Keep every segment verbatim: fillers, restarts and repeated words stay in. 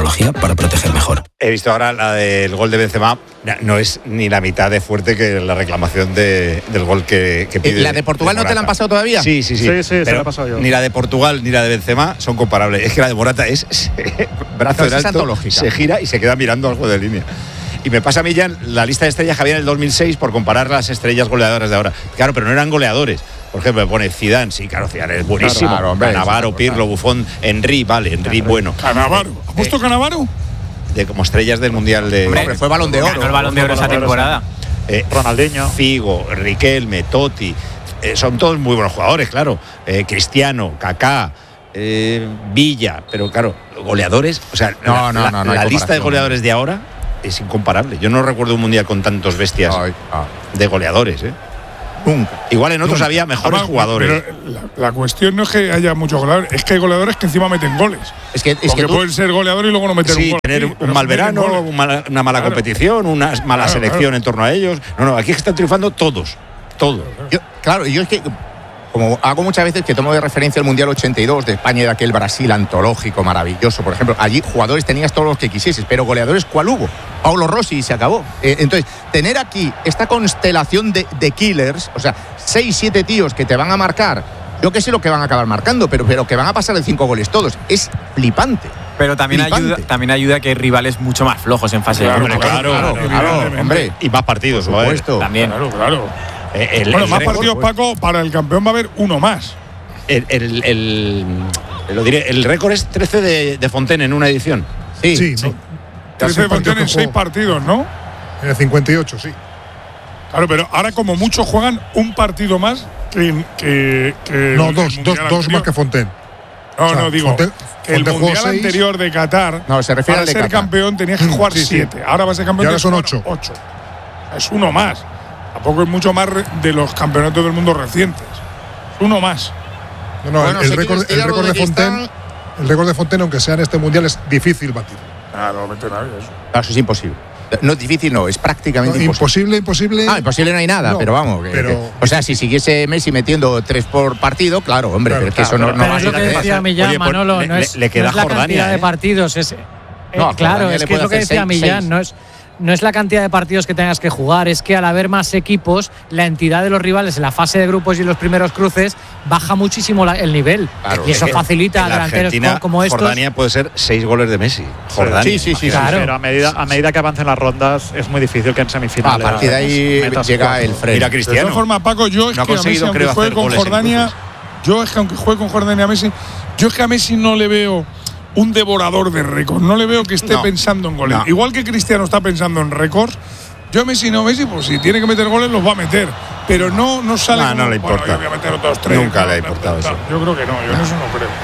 tecnología para proteger mejor. He visto ahora la del gol de Benzema, no es ni la mitad de fuerte que la reclamación de, del gol que, que pide. ¿La de Portugal de no te la han pasado todavía? Sí, sí, sí. Sí, sí, se la he pasado yo. Ni la de Portugal ni la de Benzema son comparables. Es que la de Morata es, es brazo en alto, se gira y se queda mirando algo de línea. Y me pasa a mí ya la lista de estrellas que había en el dos mil seis por comparar las estrellas goleadoras de ahora. Claro, pero no eran goleadores. Por ejemplo, me pone Zidane, sí, claro, Zidane es buenísimo. Claro, hombre, Cannavaro, sí, Pirlo, Buffon, Henry, vale, Henry bueno. Cannavaro. ¿Ha puesto Eh, Cannavaro? De como estrellas del Mundial de... Hombre, fue Balón de Oro. Ganó el Balón de Oro esa temporada. Eh, Ronaldinho. Figo, Riquelme, Totti, eh, son todos muy buenos jugadores, claro. Eh, Cristiano, Kaká, eh, Villa, pero claro, goleadores, o sea, No, la, no, la, no, no la hay lista de comparación. goleadores de ahora es incomparable. Yo no recuerdo un mundial con tantos bestias Ay, ah, de goleadores, ¿eh? nunca. Igual en otros Nunca. había mejores Además, jugadores. Pero la, la cuestión no es que haya muchos goleadores, es que hay goleadores que encima meten goles. Es que, es Porque que tú, pueden ser goleadores y luego no meter Sí, un gol. tener aquí, un pero mal meten verano, goles. un mala- una mala Claro. competición, una mala Claro, selección claro. en torno a ellos. No, no, aquí es que están triunfando todos, todos. yo, claro, yo es que, como hago muchas veces que tomo de referencia el Mundial ochenta y dos de España y de aquel Brasil antológico, maravilloso, por ejemplo, allí jugadores tenías todos los que quisieses, pero goleadores, ¿cuál hubo? Paulo Rossi y se acabó. Eh, entonces, tener aquí esta constelación de, de killers, o sea, seis, siete tíos que te van a marcar, yo que sé lo que van a acabar marcando, pero, pero que van a pasar de cinco goles todos, es flipante. Pero también Flipante. ayuda, también ayuda que hay rivales mucho más flojos en fase Claro, de grupos. claro, claro, evidentemente. hombre. Y más partidos, Por ¿no? supuesto. También. Claro, claro. Eh, el- Bueno, el más récord, partidos, pues. Paco, para el campeón va a haber uno más. El, el, el- lo diré, el récord es trece de, de Fontaine en una edición. Sí, Sí, sí. ¿no? trece de partidos Fontaine en que seis jugó. partidos, ¿no? En el cincuenta y ocho, sí. Claro, pero ahora como muchos juegan un partido más que… que, que No, el dos, dos, mundial dos anterior. más que Fontaine. No, O sea, no, digo, Fontaine- que el Fontaine jugó mundial seis. anterior de Qatar, No, se refiere para al de ser Qatar. campeón tenías que jugar Sí, sí. siete. Ahora va a ser campeón Y ahora de son ocho. ocho. Es uno más. Tampoco es mucho más re- de los campeonatos del mundo recientes. Es uno más. No, no, Bueno, el, si récord, quieres el tirar récord de Uzbekistán- Fontaine, el récord de Fontaine, aunque sea en este mundial, es difícil batir. Ah, no mete nadie eso. Claro, eso es imposible. No es difícil, no, es prácticamente No, imposible. imposible, imposible. Ah, imposible no hay nada, No, pero vamos. que- pero- que- o sea, si siguiese Messi metiendo tres por partido, claro, hombre, Claro, pero es que claro, eso no, Pero no es va lo a que ser. decía Millán, Oye, pues, Manolo, le- no es, le- le queda no es la Jordania, cantidad ¿eh? de partidos. Es, eh, No, claro, Jordania es le que es puede lo que hacer decía seis, Millán, seis. no es, no es la cantidad de partidos que tengas que jugar, es que al haber más equipos, la entidad de los rivales en la fase de grupos y en los primeros cruces baja muchísimo la- el nivel. Claro, y eso es que facilita a En la delanteros Argentina, como, como estos. Jordania puede ser seis goles de Messi. Jordania. Sí, sí, sí, Claro. sí. Pero a medida, a medida que avancen las rondas es muy difícil que en Ah, semifinales. a partir de ahí metas llega cuatro. el freno. Mira De Cristiano. todas formas, Paco, yo es No ha que a Messi, conseguido, aunque creo, juegue hacer con goles en Jordania, cruces. yo es que aunque juegue con Jordania a Messi, yo es que a Messi no le veo un devorador de récords. No le veo que esté No. pensando en goles. No. Igual que Cristiano está pensando en récords, yo a Messi no, Messi, pues si tiene que meter goles, los va a meter. Pero no, no sale No, como, no le bueno, importa. yo voy a meter otros tres. Nunca no, le ha tal, importado tal, eso. tal. Yo creo que no, yo en eso no creo.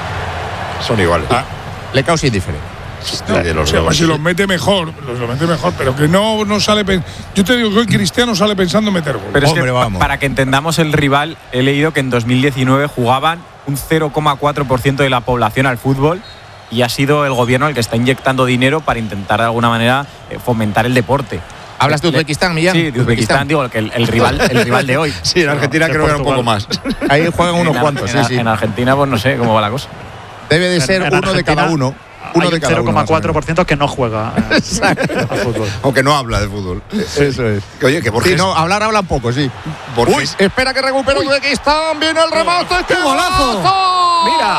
Son iguales. Ah, Le causa indiferencia. De- de los o sea, dos. si los mete mejor, los lo mete mejor, pero que no, no sale. pen- Yo te digo que hoy Cristiano sale pensando en meter goles. Pero es Hombre, que pa- vamos. para que entendamos el rival, he leído que en dos mil diecinueve jugaban un cero coma cuatro por ciento de la población al fútbol y ha sido el gobierno el que está inyectando dinero para intentar de alguna manera eh, fomentar el deporte. ¿Hablas de Le- Uzbekistán, Millán? Sí, de Uzbekistán, digo, que el, el rival, el rival de hoy. Sí, en Argentina de creo que era un poco Portugal. más. Ahí juegan unos en, cuantos, en- sí, sí. en Argentina, pues no sé cómo va la cosa. Debe de En- ser en uno de Argentina cada uno. Uno Hay de un cada cero uno. coma más o cuatro menos. por ciento que no juega eh, al fútbol. Aunque no habla de fútbol. Eso es. Que, Oye, que Borges. Sí, no, hablar hablan poco, sí. Borges- Uy, espera que recupera Uzbekistán. Viene el remate. ¡Qué golazo! ¡Mira!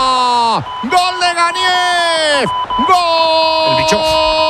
¡Gol de Ganiev! ¡Gol! El bicho.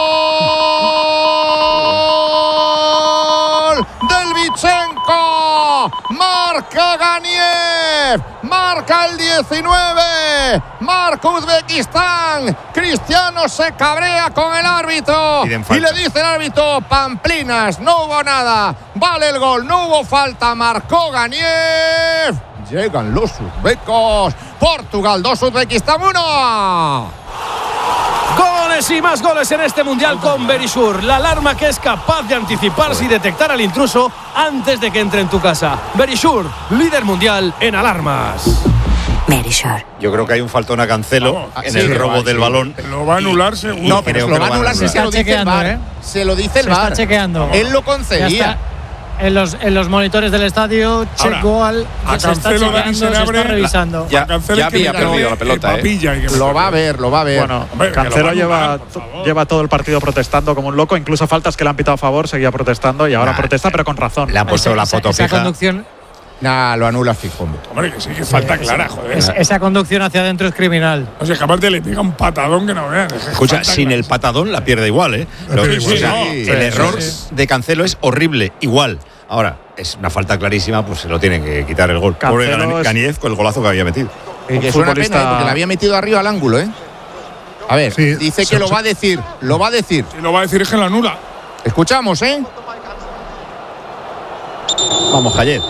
¡Gol del Vichenko! ¡Marca Ganiev! ¡Marca el diecinueve! ¡Marca Uzbekistán! Cristiano se cabrea con el árbitro. Piden Y falta. le dice el árbitro: Pamplinas, no hubo nada. Vale el gol, no hubo falta. Marcó Ganiev. Llegan los uzbecos. Portugal dos, Uzbekistán uno. Goles y más goles en este Mundial con Verisur, la alarma que es capaz de anticiparse y detectar al intruso antes de que entre en tu casa. Verisur, líder mundial en alarmas. Verisur. Yo creo que hay un faltón a Cancelo Vamos, en sí, el que robo va, del sí. balón. Lo va a anular seguro. No, pero creo se lo que va a lo van a anular si anular. se lo Está dice el chequeando, V A R. ¿eh? Se lo dice el Se V A está R. chequeando. Él lo Ya concedía. está. en los, en los monitores del estadio, Check Goal se está chequeando, se está revisando. Ya, ya había perdido la pelota, ¿eh? Lo va a ver, lo va a ver. Bueno, Hombre, Cancelo lleva, lleva todo el partido protestando como un loco, incluso faltas que le han pitado a favor, seguía protestando y ahora nah, protesta, pero con razón. Le ha puesto esa, la foto esa, fija. Esa conducción. Nah, lo anula fijo. Hombre, que sí, que falta sí, clara, joder. Es, esa conducción hacia adentro es criminal. O sea, que aparte le pega un patadón que no veas. Escucha, sin clara. El patadón la pierde igual, ¿eh? Lo, sí, sí, o sea, no, el sí, error sí, sí. de Cancelo es horrible, igual. Ahora, es una falta clarísima, pues se lo tienen que quitar el gol. Pobre Ganiev con el golazo que había metido. Y que es una pena, ¿eh? Porque le había metido arriba al ángulo, ¿eh? A ver, sí, dice que sí, lo sí. va a decir, lo va a decir. Si lo va a decir es que la anula. Escuchamos, ¿eh? Vamos, Javier.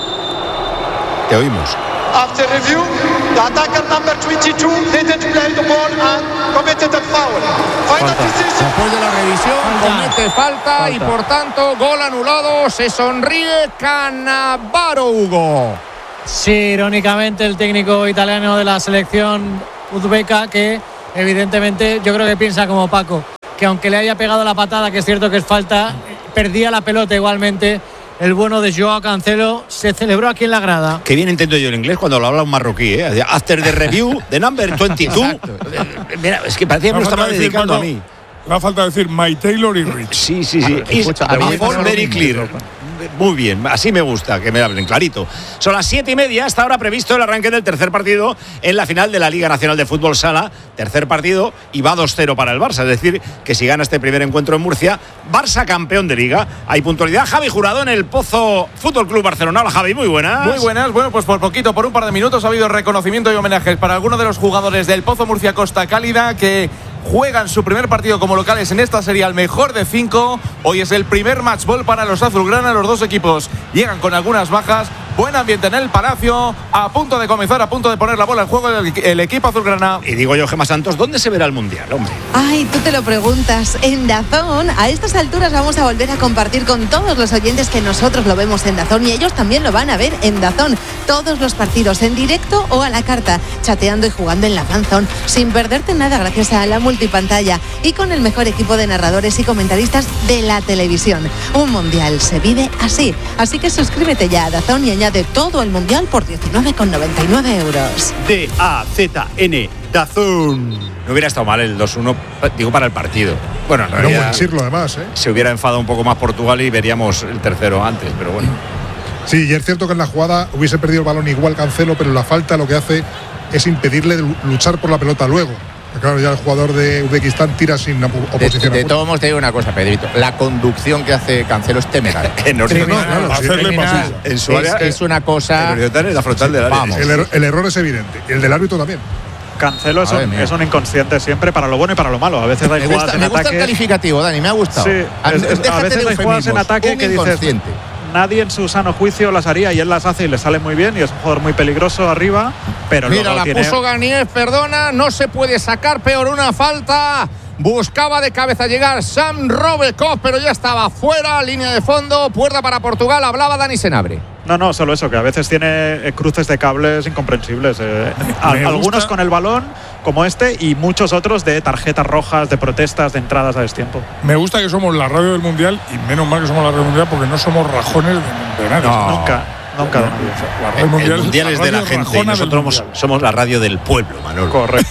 Te oímos. After review, the attacker number veintidós didn't play the ball and committed a foul. Final decision. Después de la revisión, comete falta, falta y por tanto, gol anulado. Se sonríe Cannavaro, Hugo. Sí, irónicamente el técnico italiano de la selección uzbeca, que evidentemente yo creo que piensa como Paco, que aunque le haya pegado la patada, que es cierto que es falta, perdía la pelota igualmente. El bueno de Joao Cancelo se celebró aquí en la grada. Qué bien entiendo yo el inglés cuando lo habla un marroquí, ¿eh? After the review, the number veintidós. Mira, es que parecía que me lo estaba dedicando Paco, a mí. Me ha falta decir My Taylor y Rich. Sí, sí, sí. Escucha, a mí very clear. Muy bien, así me gusta que me hablen clarito. Son las siete y media, hasta ahora previsto el arranque del tercer partido en la final de la Liga Nacional de Fútbol Sala. Tercer partido y va dos cero para el Barça. Es decir, que si gana este primer encuentro en Murcia, Barça campeón de Liga. Hay puntualidad. Javi Jurado en el Pozo Fútbol Club Barcelona. Hola, Javi, muy buenas. Muy buenas. Bueno, pues por poquito, por un par de minutos ha habido reconocimiento y homenajes para algunos de los jugadores del Pozo Murcia Costa Cálida que juegan su primer partido como locales en esta serie al mejor de cinco. Hoy es el primer match ball para los azulgrana. Los dos equipos llegan con algunas bajas. Buen ambiente en el Palacio. A punto de comenzar, a punto de poner la bola en juego el, el equipo azulgrana. Y digo yo, Gemma Santos, ¿dónde se verá el Mundial, hombre? Ay, tú te lo preguntas. En DAZN. A estas alturas vamos a volver a compartir con todos los oyentes que nosotros lo vemos en DAZN y ellos también lo van a ver en DAZN. Todos los partidos en directo o a la carta, chateando y jugando en la fanzone, sin perderte nada gracias a la multipantalla y con el mejor equipo de narradores y comentaristas de la televisión. Un Mundial se vive así. Así que suscríbete ya a DAZN y añade todo el Mundial por diecinueve con noventa y nueve euros. D A Z N, DAZN. No hubiera estado mal el dos uno, digo, para el partido. Bueno, en realidad, no puede decirlo además, ¿eh? Se hubiera enfadado un poco más Portugal y veríamos el tercero antes, pero bueno. Sí, y es cierto que en la jugada hubiese perdido el balón igual Cancelo, pero la falta lo que hace es impedirle luchar por la pelota luego. Claro, ya el jugador de Uzbekistán tira sin oposición. De, de todos modos, te digo una cosa, Pedrito. La conducción que hace Cancelo es temeraria. no, no, no, no, hacerle pasillo. En su área es, es una cosa. La frontal del área. Vamos. El, er, el error es evidente. Y el del árbitro también. Cancelo es un, es un inconsciente siempre para lo bueno y para lo malo. A veces hay me jugadas gusta, en me ataque. gusta el calificativo, Dani, me ha gustado. Sí, es, es, a veces hay jugadas en ataque que dices, nadie en su sano juicio las haría y él las hace y le sale muy bien y es un jugador muy peligroso arriba, pero mira, luego la tiene... puso Ganiev, perdona, no se puede sacar, peor una falta. Buscaba de cabeza llegar Sam Robekov, pero ya estaba fuera, línea de fondo, puerta para Portugal, hablaba Dani Senabre. No, no, solo eso, que a veces tiene cruces de cables incomprensibles. Eh, algunos gusta. Con el balón, como este, y muchos otros de tarjetas rojas, de protestas, de entradas a destiempo. Me gusta que somos la radio del Mundial, y menos mal que somos la radio del Mundial, porque no somos rajones de, de nadie. No, nunca. Nunca no, de nadie. La radio el mundial, el mundial la es de la gente y nosotros somos la radio del pueblo, Manolo. Correcto.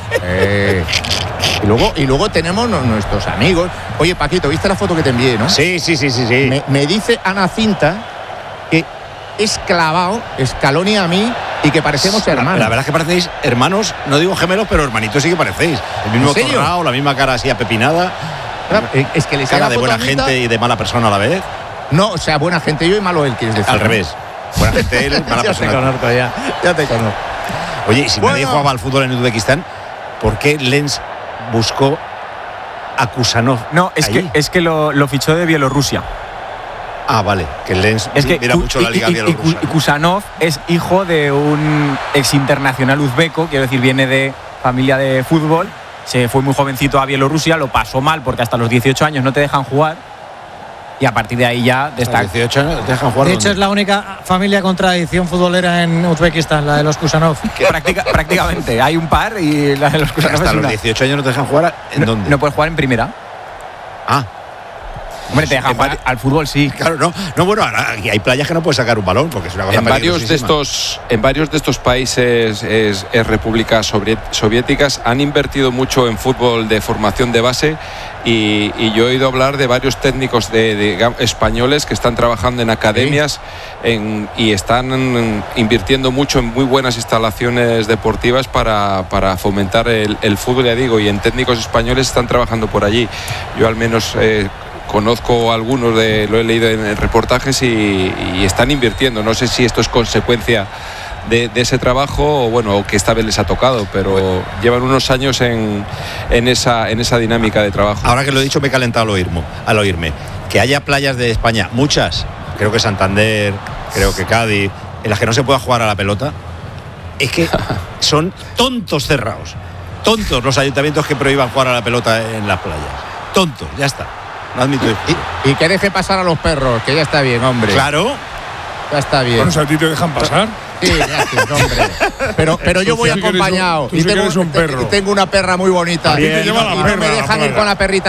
eh, y, luego, y luego tenemos nuestros amigos. Oye, Paquito, ¿viste la foto que te envié, no? Sí, sí, sí, sí. sí. Me, me dice Ana Cinta que es clavado Scaloni a mí y que parecemos hermanos. La verdad es que parecéis hermanos, no digo gemelos, pero hermanitos sí que parecéis. El mismo torrao, la misma cara así apepinada. Claro, es que les cara de buena gente y de mala persona a la vez. No, o sea, buena gente yo y malo él, quieres decir. Al revés. Buena gente él, mala ya persona. Te conozco, ya, ya te conozco. Oye, y si bueno. nadie jugaba al fútbol en Uzbekistán, ¿por qué Lens buscó a Kusanov? No, es ahí? que, es que lo, lo fichó de Bielorrusia. Ah, vale, que Lens es que mira mucho la liga y, bielorrusa. Y Kusanov es hijo de un ex internacional uzbeco, quiero decir, viene de familia de fútbol. Se fue muy jovencito a Bielorrusia, lo pasó mal porque hasta los dieciocho años no te dejan jugar. Y a partir de ahí ya destaca. dieciocho años te dejan jugar. De hecho, es la única familia con tradición futbolera en Uzbekistán, la de los Kusanov. Práctica, prácticamente. Hay un par y la de los Kusanov. Hasta los dieciocho años no te dejan jugar. ¿En no, dónde? No puedes jugar en primera. Ah. Hombre, te dejan jugar al fútbol, sí. Claro, no, no bueno, ahora hay playas que no puedes sacar un balón porque es una cosa en varios de estos En varios de estos países, es, es repúblicas soviéticas, han invertido mucho en fútbol de formación de base. Y, y yo he oído hablar de varios técnicos de, de españoles que están trabajando en academias en, y están invirtiendo mucho en muy buenas instalaciones deportivas para, para fomentar el, el fútbol, ya digo, y en técnicos españoles están trabajando por allí. Yo al menos eh, conozco algunos, de, lo he leído en reportajes y, y están invirtiendo. No sé si esto es consecuencia De, de ese trabajo, o bueno, que esta vez les ha tocado, pero bueno, llevan unos años en, en, esa, en esa dinámica de trabajo. Ahora que lo he dicho me he calentado al oírme, al oírme. Que haya playas de España, muchas, creo que Santander, creo que Cádiz, en las que no se pueda jugar a la pelota, es que son tontos cerrados. Tontos los ayuntamientos que prohíban jugar a la pelota en las playas. Tontos, ya está. No admito esto. Y, y que deje pasar a los perros, que ya está bien, hombre. Claro. Ya está bien. Bueno, ¿a ti te dejan pasar? Sí, gracias, hombre. Pero, pero yo voy acompañado. Tú sí que eres un perro. Y tengo una perra muy bonita. Bien, y no, y no me dejan ir con la perrita.